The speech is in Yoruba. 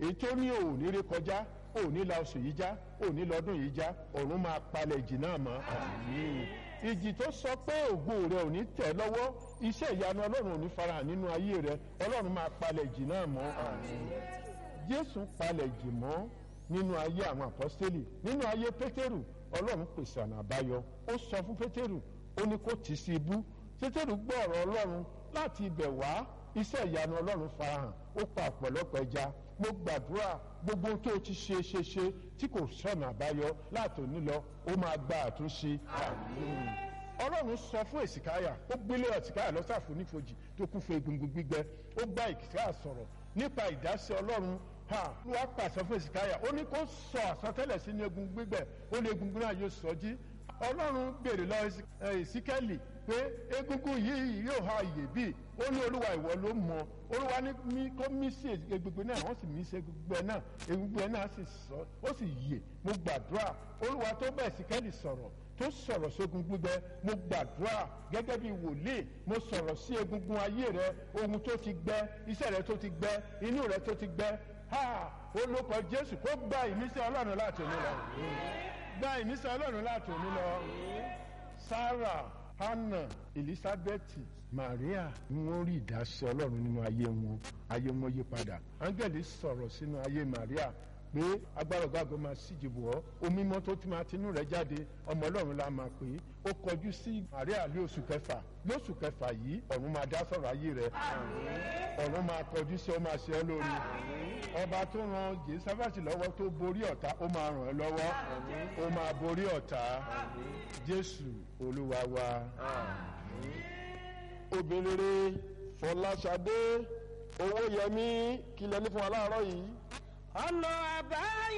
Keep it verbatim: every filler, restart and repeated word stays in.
èyí tó ní ò ní ré kọjá ò ní la oṣù yìí já ò ní lọ́dún yìí já ọ̀run máa palẹ̀ ìjì náà mọ́. ìjì tó sọ pé ògo rẹ ò ní tẹ̀ lọ́wọ́ iṣẹ́ ìyanu ọlọ́run ò ní farahàn nínú ayé rẹ ọlọ́run máa palẹ̀ ìjì náà mọ́. jésù palẹ̀ ìjì mọ́ nínú ayé àwọn àpọ́stélì nínú ayé pétérù ọlọ́run pèsè ọ̀nà àbáyọ ó sọ fún pétérù ó ní kó tì sí ibú pétérù gbọ́ ọ̀rọ̀ ọlọ́run láti ibẹ̀ wá iṣẹ́ ìyanu ọlọ́run farahàn ó pa ọ̀pọ̀lọpọ̀ ẹja mo gbàdúrà gbogbo tó o ti ṣe ṣe ṣe tí kò sọ̀nà àbáyọ láti òní lọ ó máa gba àtúnṣe. ọlọ́run sọ fún èsìkáyà ó gbélé èsìkáyà lọ́sàfù nífojì tó kún fún egungun gbígbẹ ó bá èsìkáyà sọ̀rọ̀ nípa ìdásí ọlọ́run ha ló wá pàṣẹ fún èsìkáyà ó ní kó sọ àsọtẹ́lẹ̀ sínú egungun gbígbẹ ó ní egungun náà yóò sọ jí ọlọ́run béèrè lọ èsìkẹ́lì pé egungun yìí yóò ha iyè bíi ó ní olúwa ìwọ ló mọ olúwa ní kó mí sí egungun náà wọ́n sì mí sí egungun náà egungun náà sì sọ ó sì yè mo gbàdúrà olúwa tó bá èsìkẹ́lì sọ̀rọ̀ tó sọ̀rọ̀ sógun gbígbẹ mo gbàdúrà gẹ́gẹ́ bí wòlíì mo sọ̀rọ̀ sí egungun ayé rẹ ohun tó ti gbẹ iṣẹ́ rẹ tó ti gbẹ inú rẹ tó ti gbẹ ha olùkọ́ jésù kó gba ìmísí ọlọ́run láti òní lọ gba ìmísí ọlọ́run láti òní lọ sarah hannah elizabeth maria ni wọ́n rí ìdásí ọlọ́run nínú ayé wọn ayé wọn yí padà áńgẹ́lì sọ̀rọ̀ sínú ayé maria pé agbára ọ̀gágun máa síjì bọ̀ ọ́ omi mọ́ tó ti máa tinú rẹ̀ jáde ọmọ ọlọ́run la máa pè é ó kọjú sí maria ní oṣù kẹfà lóṣù kẹfà yìí ọ̀run máa dá sọ̀rọ̀ ayé rẹ̀ ọ̀run máa kọjú sí ọ máa ṣe ọ́ lórí ọba tó ran jésàfàtì lọ́wọ́ tó borí ọ̀tá ó máa ràn ẹ́ lọ́wọ́ ó máa borí ọ̀tá jésù olúwa wa. obìnrin fọláṣadé owóyẹmí kílẹ̀ ní fún wa láàárọ̀ yìí. ọ̀nà àbáyọ.